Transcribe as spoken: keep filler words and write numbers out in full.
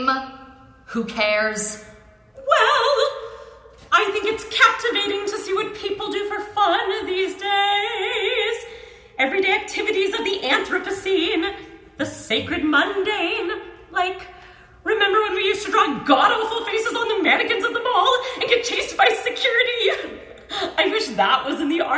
Who cares? Well, I think it's captivating to see what people do for fun these days. Everyday activities of the Anthropocene, the sacred mundane, like, remember when we used to draw god-awful faces on the mannequins at the mall and get chased by security? I wish that was in the art